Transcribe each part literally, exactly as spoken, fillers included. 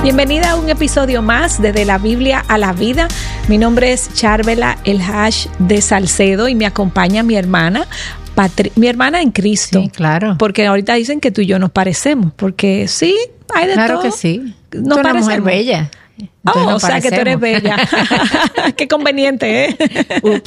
Bienvenida a un episodio más de De la Biblia a la Vida. Mi nombre es Charvela El Hash de Salcedo y me acompaña mi hermana, Patri- mi hermana en Cristo. Sí, claro. Porque ahorita dicen que tú y yo nos parecemos, porque sí, hay de claro todo. Claro que sí. Nos tú eres parecemos. Mujer bella. Oh, o sea que tú eres bella. Qué conveniente, ¿eh? Ups.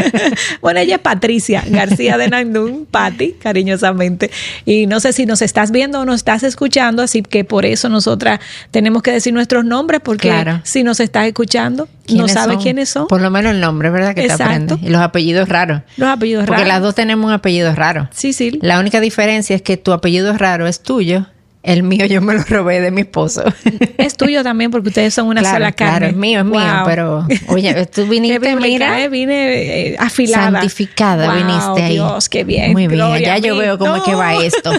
Bueno, ella es Patricia García de Nandún, Pati, cariñosamente. Y no sé si nos estás viendo o nos estás escuchando, así que por eso nosotras tenemos que decir nuestros nombres, porque claro. Si nos estás escuchando, no sabes son? quiénes son. Por lo menos el nombre, ¿verdad? Que Exacto. te aprendes. Y los apellidos raros. Los apellidos porque raros. Porque las dos tenemos un apellido raro. Sí, sí. La única diferencia es que tu apellido raro es tuyo. El mío yo me lo robé de mi esposo. Es tuyo también porque ustedes son una claro, sola carne. Claro, es mío, es wow. mío, pero oye, tú viniste, mira, eh, vine eh, afilada. Santificada, wow, viniste ahí. Dios, qué bien. Muy bien, ya yo veo cómo no. es que va esto.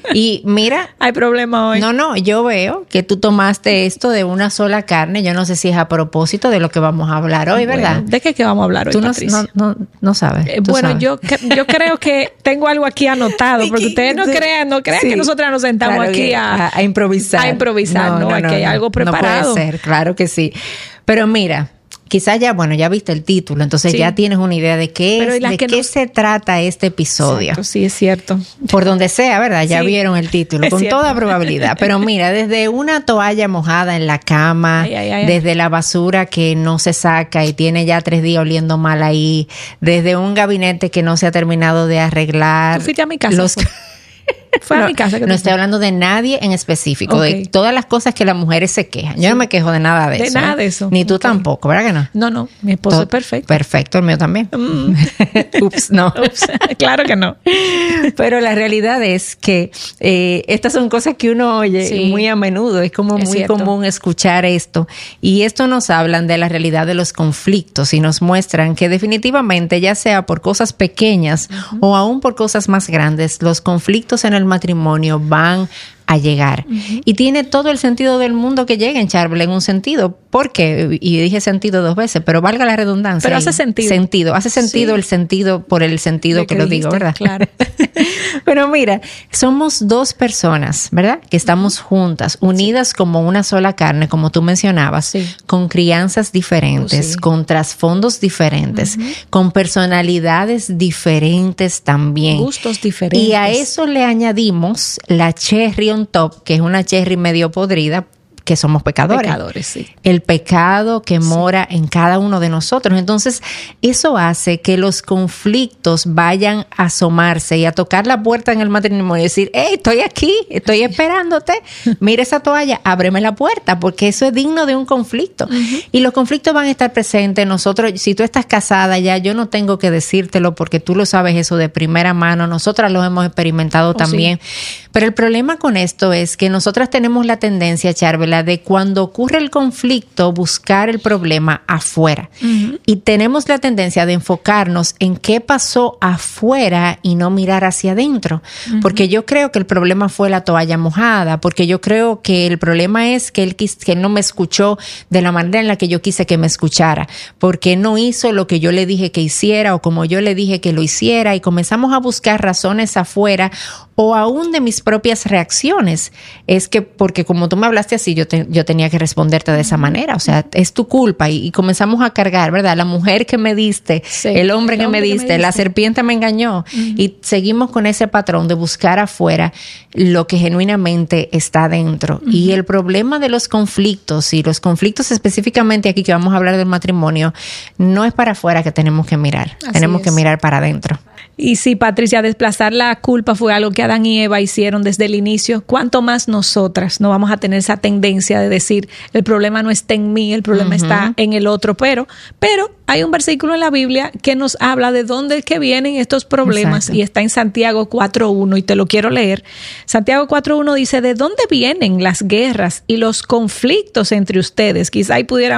Y mira. Hay problema hoy. No, no, yo veo que tú tomaste esto de una sola carne. Yo no sé si es a propósito de lo que vamos a hablar hoy, ¿verdad? Bueno, ¿de qué, qué vamos a hablar hoy, tú no, Patricia? No, no, no sabes. Eh, bueno, sabes. Yo, yo creo que tengo algo aquí anotado, porque ustedes no crean, no crean sí, que nosotras nos sentamos claro aquí a, a, a improvisar. A improvisar, no, no, no aquí no, hay no, algo preparado. No puede ser, claro que sí. Pero mira, quizás ya, bueno, ya viste el título, entonces sí. ya tienes una idea de qué, Pero es, de qué no... se trata este episodio. Exacto, sí, es cierto. Por donde sea, ¿verdad? Ya sí. vieron el título, es con cierto. toda probabilidad. Pero mira, desde una toalla mojada en la cama, ay, ay, ay, desde la basura que no se saca y tiene ya tres días oliendo mal ahí, desde un gabinete que no se ha terminado de arreglar. ¿Tú fuiste a mi casa? Los... Fue no, a mi casa. Que no estoy hablando de nadie en específico, okay. de todas las cosas que las mujeres se quejan. Yo sí. no me quejo de nada de, de eso. De nada ¿eh? de eso. Ni tú okay. tampoco, ¿verdad que no? No, no, mi esposo Todo, es perfecto. Perfecto, el mío también. Mm. Ups, no. Ups. Claro que no. Pero la realidad es que eh, estas son cosas que uno oye sí. muy a menudo. Es como es muy cierto. común escuchar esto. Y esto nos hablan de la realidad de los conflictos y nos muestran que definitivamente, ya sea por cosas pequeñas uh-huh. o aún por cosas más grandes, los conflictos en el matrimonio van a llegar. Uh-huh. Y tiene todo el sentido del mundo que lleguen, Charvel, en un sentido. ¿Por qué? Y dije sentido dos veces, pero valga la redundancia. Pero hace sentido. Sentido. Hace sentido sí. el sentido por el sentido que, que lo dijiste, digo, ¿verdad? Claro. Pero mira, somos dos personas, ¿verdad? Que estamos juntas, unidas sí. como una sola carne, como tú mencionabas, sí. con crianzas diferentes, oh, sí. con trasfondos diferentes, uh-huh. con personalidades diferentes también. Gustos diferentes. Y a eso le añadimos la cherry on top, que es una cherry medio podrida, que somos pecadores. Pecadores, sí. El pecado que mora sí. en cada uno de nosotros. Entonces, eso hace que los conflictos vayan a asomarse y a tocar la puerta en el matrimonio y decir, hey, estoy aquí, estoy esperándote, mira esa toalla, ábreme la puerta, porque eso es digno de un conflicto. Uh-huh. Y los conflictos van a estar presentes. Nosotros, si tú estás casada ya, yo no tengo que decírtelo porque tú lo sabes eso de primera mano. Nosotras lo hemos experimentado oh, también. Sí. Pero el problema con esto es que nosotras tenemos la tendencia, Charvela, de cuando ocurre el conflicto, buscar el problema afuera. Uh-huh. Y tenemos la tendencia de enfocarnos en qué pasó afuera y no mirar hacia adentro. Uh-huh. Porque yo creo que el problema fue la toalla mojada, porque yo creo que el problema es que él, que él no me escuchó de la manera en la que yo quise que me escuchara, porque no hizo lo que yo le dije que hiciera o como yo le dije que lo hiciera, y comenzamos a buscar razones afuera o aún de mis propias reacciones. Es que, porque como tú me hablaste así, yo, te, yo tenía que responderte de esa manera. O sea, es tu culpa. Y, y comenzamos a cargar, ¿verdad? La mujer que me diste, sí, el hombre, el que, hombre me diste, que me diste, la serpiente me engañó. Uh-huh. Y seguimos con ese patrón de buscar afuera lo que genuinamente está dentro. Uh-huh. Y el problema de los conflictos, y los conflictos específicamente aquí que vamos a hablar del matrimonio, no es para afuera que tenemos que mirar. Así tenemos es. que mirar para adentro. Y sí, Patricia, desplazar la culpa fue algo que Adán y Eva hicieron desde el inicio. ¿Cuánto más nosotras no vamos a tener esa tendencia de decir, el problema no está en mí, el problema uh-huh. está en el otro? Pero, pero hay un versículo en la Biblia que nos habla de dónde es que vienen estos problemas. Exacto. Y está en Santiago cuatro uno y te lo quiero leer. Santiago cuatro uno dice, ¿de dónde vienen las guerras y los conflictos entre ustedes? Quizá ahí pudiera